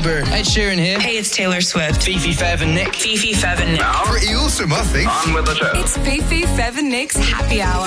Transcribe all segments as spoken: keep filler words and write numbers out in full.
Bieber. Ed Sheeran here. Hey, it's Taylor Swift. Fifi, Fev and Nick. Fifi, Fev and Nick. Pretty awesome, I think. On with the show. It's Fifi, Fev and Nick's Happy Hour.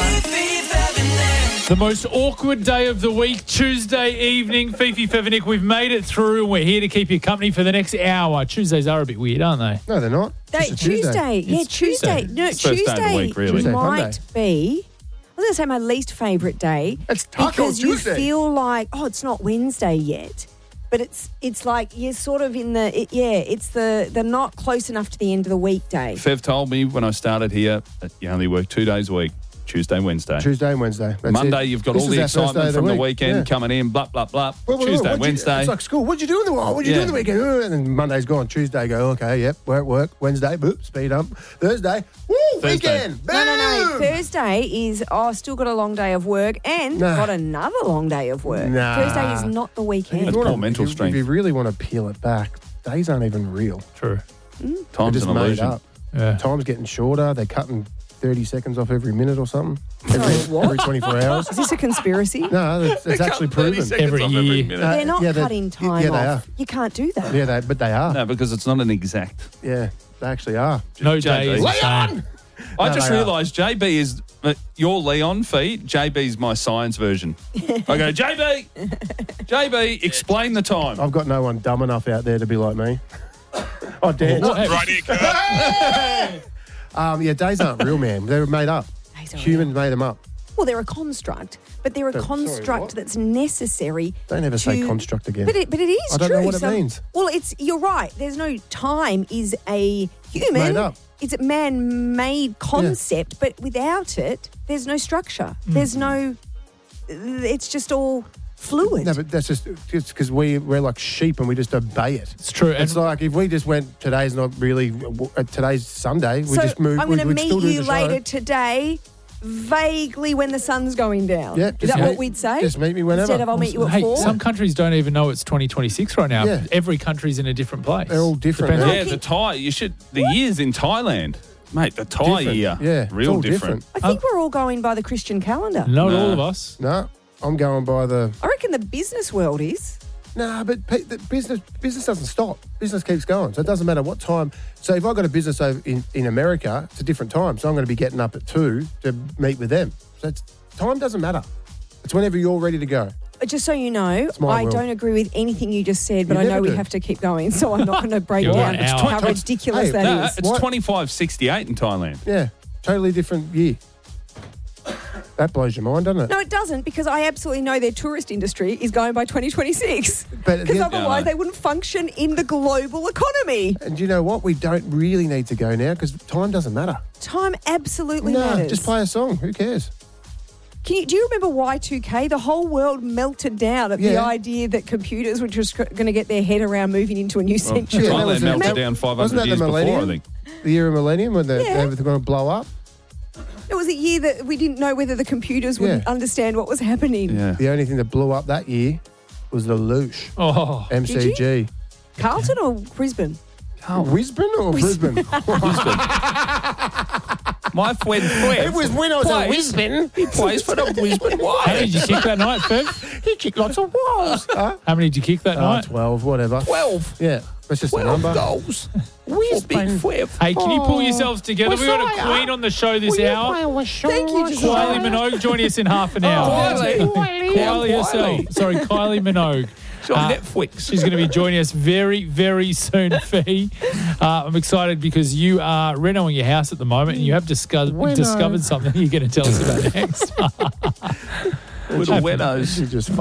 The most awkward day of the week, Tuesday evening. Fifi, Fev and Nick, we've made it through and we're here to keep you company for the next hour. Tuesdays are a bit weird, aren't they? No, they're not. They, It's a Tuesday. Tuesday. Yeah, It's Tuesday. Tuesday. No, It's the first day of the Tuesday week, really. Tuesday, might Monday. be. I was going to say my least favourite day. It's Taco because you Tuesday. feel like, oh, it's not Wednesday yet. But it's it's like you're sort of in the, it, yeah, it's the, the not close enough to the end of the weekday. Fev told me when I started here that you only work two days a week, Tuesday, Wednesday. Tuesday and Wednesday. That's Monday, it. you've got This all is the our first day excitement of the from the week. weekend Yeah. coming in, blah, blah, blah. Well, well, Tuesday, what'd you- Wednesday. It's like school. What'd you do in the oh, What'd you Yeah. do in the weekend? Oh, and then Monday's gone. Tuesday, go, okay, yep, work, work. Wednesday, boop, speed up. Thursday, woo, Thursday. weekend. No, no, no. boom. Thursday is, oh, still got a long day of work and Nah. got another long day of work. Nah. Thursday is not the If weekend. you That's wanna- poor mental if you- strength. If you really want to peel it back, days aren't even real. True. They're Time's just an made illusion. up. Yeah. Time's getting shorter. They're cutting thirty seconds off every minute or something. Sorry, Every, what? every twenty-four hours. Is this a conspiracy? No, it's, it's actually proven. Every year. They're not yeah, cutting time yeah, they off. You can't do that. Yeah, they, but they are. No, because it's not an exact. Yeah, they actually are. No J B. day is the same. Leon! I No, just they are. realised J B is uh, your Leon feed. J B's my science version. I go, J B, J B, explain the time. I've got no one dumb enough out there to be like me. Oh, Dan. What? Right here, Kurt. Um, yeah, days aren't real, man. They're made up. Days are Humans made them up. Well, they're a construct, but they're a Sorry, construct what? that's necessary. Don't ever say to- construct again. But it, but it is I don't true. know what it Some- means. Well, it's you're right. There's no time is a human. Made up. It's a man-made concept, but without it, there's no structure. Hmm. There's no. It's just all fluid. No, but that's just because we, we're like sheep and we just obey it. It's true. And It's like if we just went, today's not really, uh, today's Sunday, we so just move. I'm we, going to we'd meet still do you the show. later today, vaguely when the sun's going down. Yeah, is just that meet- what we'd say? just meet me whenever. Instead of I'll meet you at hey, four. some countries don't even know it's twenty twenty-six right now. Yeah. Every country's in a different place. They're all different, Depends- Yeah, the Thai. You should. The years in Thailand, mate. The Thai Different. year. Yeah, it's real all different. different. I think we're all going by the Christian calendar. Not Nah. all of us. No, I'm going by the. I reckon the business world is. No, but pe- the business business doesn't stop. Business keeps going. So it doesn't matter what time. So if I've got a business over in, in America, it's a different time. So I'm going to be getting up at two to meet with them. So it's, time doesn't matter. It's whenever you're ready to go. But just so you know, my I world. don't agree with anything you just said, but You I know never we do. have to keep going, so I'm not going to break You're down right, Al. how It's ridiculous Hey, that No, is. it's What? twenty-five sixty-eight in Thailand. Yeah, totally different year. That blows your mind, doesn't it? No, it doesn't, because I absolutely know their tourist industry is going by twenty twenty-six. But Because then- otherwise Yeah, I know. they wouldn't function in the global economy. And you know what? We don't really need to go now because time doesn't matter. Time absolutely No, matters. just play a song. Who cares? Can you, do you remember Y two K? The whole world melted down at the Yeah. idea that computers were just going to get their head around moving into a new Well, century. Yeah, that Thailand was a- melted that- down five wasn't hundred that the years before, I millennium? think. The year of millennium when the, Yeah. everything's going to blow up. It was a year that we didn't know whether the computers would Yeah. understand what was happening. Yeah. The only thing that blew up that year was the Loosh. Oh, M C G. Carlton or Brisbane? Wisbon or Brisbane? My friend Fred. It was when I was at plays- Wisbon. He plays for the Brisbane how many Wires. did you kick that night, Fev? He kicked lots of balls. huh? How many did you kick that Oh, night? twelve, whatever. Twelve. Yeah, that's just a Twelve number. goals. Where's Big Fred? Hey, can you pull Oh, yourselves together? We've got a Messiah. queen on the show this hour. Thank you, Kylie Josiah. Minogue joining us in half an hour. Kylie. Kylie herself. Kylie. Sorry, Kylie Minogue. She's on Uh, Netflix. She's going to be joining us very, very soon, Fee. Uh, I'm excited because you are renoing your house at the moment and you have disco- discovered something you're going to tell us about next. Little widows. You just